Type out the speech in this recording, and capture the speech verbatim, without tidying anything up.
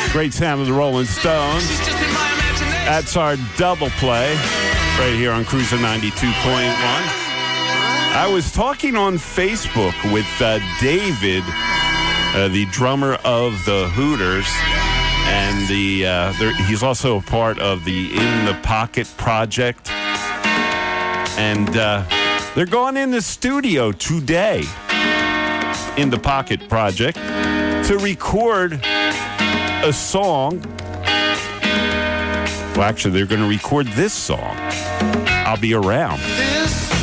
Great sound of the Rolling Stones. That's our double play right here on Cruiser ninety-two point one. I was talking on Facebook with uh, David, uh, the drummer of the Hooters, and the uh, there, he's also a part of the In the Pocket project. And uh, they're going in the studio today, In the Pocket project, to record a song. Well, actually, they're going to record this song, I'll Be Around.